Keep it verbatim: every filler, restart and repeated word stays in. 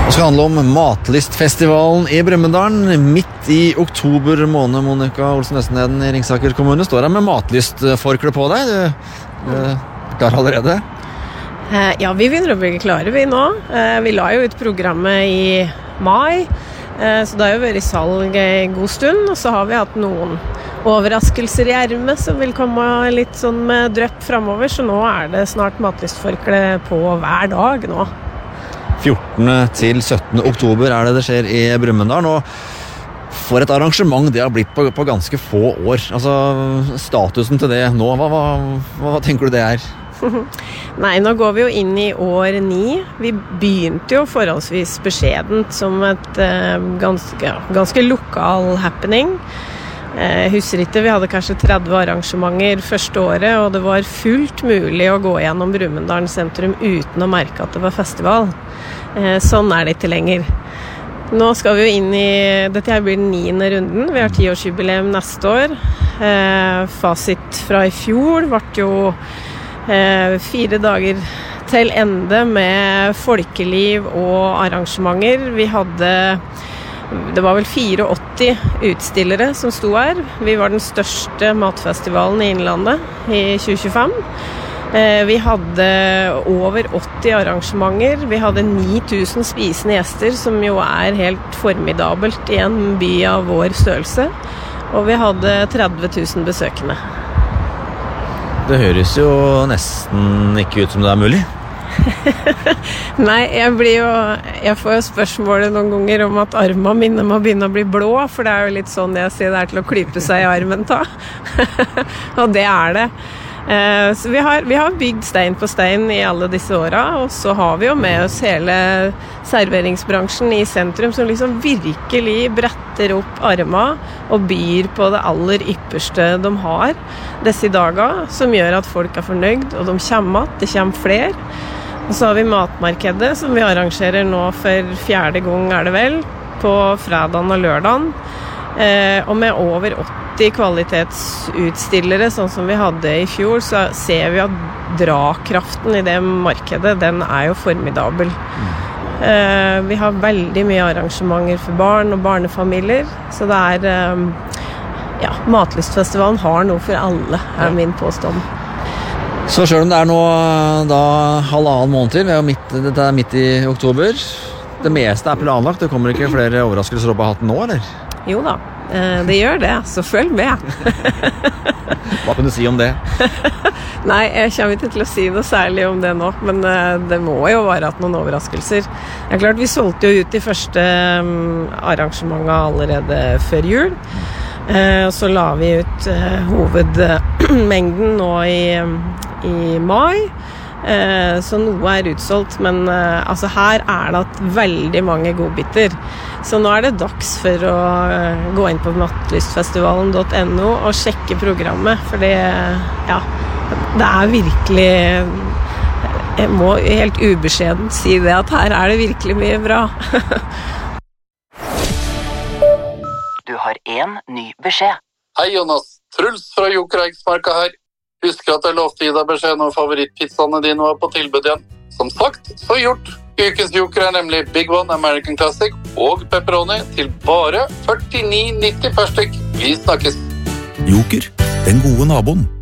Det skal handle om Matlystfestivalen i Brumunddal. Midt i oktober måned, Monica Olsen Østenheden i Ringsaker kommune, står her med matlystforkle på deg. Du er klar allerede? Eh, ja, vi begynner å bli klare vi nå. Eh, vi la jo ut programmet i mai, eh, så det har jo vært i salg en god stund, og så har vi hatt noen overraskelser i ermet som vil komme litt sånn med drøpp fremover, så nå er det snart matlystforkle på hver dag nå. fjortende til syttende oktober er det det skjer i Brumunddal, og for et arrangement det har blitt på, på ganske få år. Altså, statusen til det nå, hva, hva, hva tenker du det er? Nei, nå går vi jo inn i år ni. Vi begynte jo forholdsvis beskjedent som et eh, ganske, ja, ganske lokal happening. Jeg husker ikke, vi hadde kanskje tretti arrangementer første året, og det var fullt mulig å gå gjennom Brumunddal sentrum uten å merke at det var festival. Sånn er det ikke lenger. Nå skal vi jo inn i, dette her blir den niende runden, vi har tiårsjubileum neste år. Fasit fra i fjor ble jo fire dager til ende med folkeliv og arrangementer. Vi hadde Det var vel åttifire utstillere som sto her. Vi var den største matfestivalen i Innlandet i tjue tjuefem. Vi hadde over åtti arrangementer. Vi hadde ni tusen spisende gjester, som jo er helt formidabelt i en by av vår størrelse. Og vi hadde tretti tusen besøkende. Det høres jo nesten ikke ut som det er mulig. Nei, jeg blir jo jeg får jo spørsmålet noen ganger om at armene mine må begynne å bli blå, for det er jo litt sånn jeg sier det er til å klype seg i armen ta. Og det er det. Eh, så vi har, vi har bygd stein på stein i alle disse åra, og så har vi jo med oss hele serveringsbransjen i sentrum som liksom virkelig bretter opp armene og byr på det aller ypperste de har disse dager, som gjør at folk er fornøyd, og de kommer att, det kommer flere. Og så har vi matmarkedet, som vi arrangerer nå for fjerde gang, er det vel, på fredagen og lørdagen. Eh, og med over åtti kvalitetsutstillere, sånn som vi hadde i fjor, så ser vi at drakraften i det markedet, den er jo formidabel. Eh, vi har veldig mye arrangementer for barn og barnefamilier, så det er, eh, ja, Matlystfestivalen har noe for alle, er min påstand. Så selv om det er nå da halvannen måned til, vi er jo midt, dette er midt i oktober, det meste er planlagt, det kommer ikke flere overraskelser opp av hatten nå, eller? Jo da, det gjør det, så følg med. Hva kan du si om det? Nei, jeg kommer ikke til å si noe særlig om det nå, men det må jo være at noen overraskelser. Det er klart, vi solgte jo ut de første arrangementene allerede før jul, og så la vi ut hovedmengden nå i i mai, så noe er utsolgt, men altså her er det veldig mange godbiter. Så nå er det dags for å gå inn på matlystfestivalen punktum no og sjekke programmet, for det, ja, det er virkelig, jeg må helt ubeskjedent si det, at her er det virkelig mye bra. Du har en ny beskjed. Hei Jonas, Truls fra Joker Eiksmarka her. Husker at jeg lovte å gi deg beskjed når favorittpizzaene dine var på tilbud igjen. Som sagt, så gjort. Ukens Joker er nemlig Big One American Classic og pepperoni til bare førtini nitti per stykk. Vi snakkes. Joker, den gode naboen.